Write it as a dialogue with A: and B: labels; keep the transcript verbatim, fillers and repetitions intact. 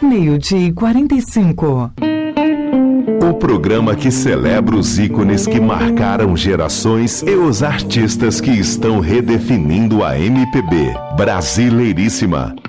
A: meio-dia e quarenta e cinco.
B: O programa que celebra os ícones que marcaram gerações e os artistas que estão redefinindo a M P B. Brasileiríssima.